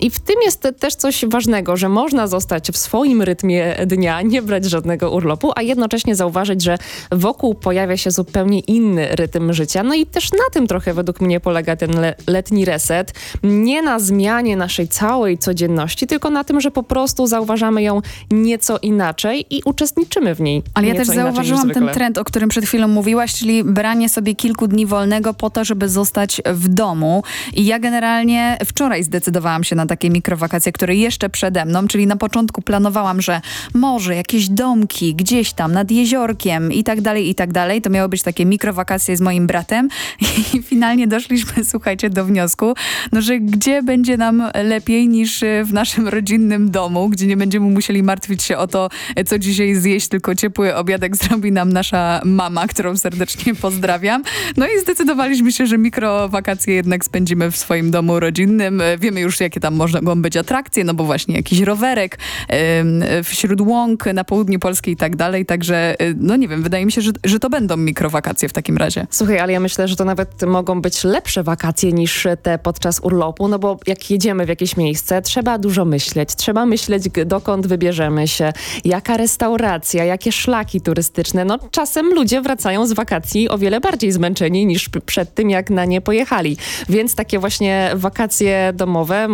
I w tym jest też coś ważnego, że można zostać w swoim rytmie dnia, nie brać żadnego urlopu, a jednocześnie zauważyć, że wokół pojawia się zupełnie inny rytm życia. No i też na tym trochę według mnie polega ten letni reset. Nie na zmianie naszej całej codzienności, tylko na tym, że po prostu zauważamy ją nieco inaczej i uczestniczymy w niej. Ale ja też zauważyłam ten trend, o którym przed chwilą mówiłaś, czyli branie sobie kilku dni wolnego po to, żeby zostać w domu. I ja generalnie wczoraj zdecydowałam się na takie mikrowakacje, które jeszcze przede mną, czyli na początku planowałam, że może jakieś domki gdzieś tam nad jeziorkiem i tak dalej. To miały być takie mikrowakacje z moim bratem i finalnie doszliśmy, słuchajcie, do wniosku, no, że gdzie będzie nam lepiej niż w naszym rodzinnym domu, gdzie nie będziemy musieli martwić się o to, co dzisiaj zjeść, tylko ciepły obiadek zrobi nam nasza mama, którą serdecznie pozdrawiam. No i zdecydowaliśmy się, że mikrowakacje jednak spędzimy w swoim domu rodzinnym. Wiemy już, jakie tam mogą być atrakcje, no bo właśnie jakiś rowerek wśród łąk na południu Polski i tak dalej. Także, no nie wiem, wydaje mi się, że to będą mikrowakacje w takim razie. Słuchaj, ale ja myślę, że to nawet mogą być lepsze wakacje niż te podczas urlopu, no bo jak jedziemy w jakieś miejsce, trzeba dużo myśleć. Trzeba myśleć, dokąd wybierzemy się, jaka restauracja, jakie szlaki turystyczne. No czasem ludzie wracają z wakacji o wiele bardziej zmęczeni niż przed tym, jak na nie pojechali. Więc takie właśnie wakacje domowe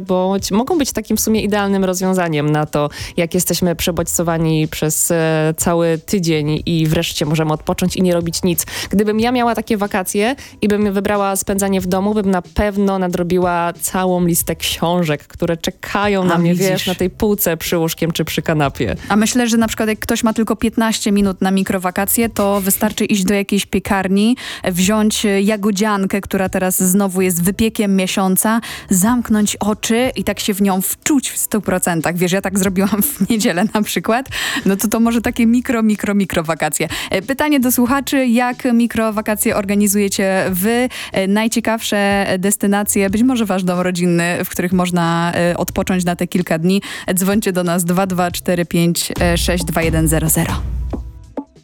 mogą być takim w sumie idealnym rozwiązaniem na to, jak jesteśmy przebodźcowani przez cały tydzień i wreszcie możemy odpocząć i nie robić nic. Gdybym ja miała takie wakacje i bym wybrała spędzanie w domu, bym na pewno nadrobiła całą listę książek, które czekają na mnie, wiesz, na tej półce przy łóżkiem czy przy kanapie. A myślę, że na przykład jak ktoś ma tylko 15 minut na mikrowakacje, to wystarczy iść do jakiejś piekarni, wziąć jagodziankę, która teraz znowu jest wypiekiem miesiąca, zamknąć oczy i tak się w nią wczuć w 100%. Wiesz, ja tak zrobiłam w niedzielę na przykład. No to może takie mikrowakacje. Pytanie do słuchaczy, jak mikrowakacje organizujecie wy? Najciekawsze destynacje, być może wasz dom rodzinny, w których można odpocząć na te kilka dni. Dzwońcie do nas 2245 62100.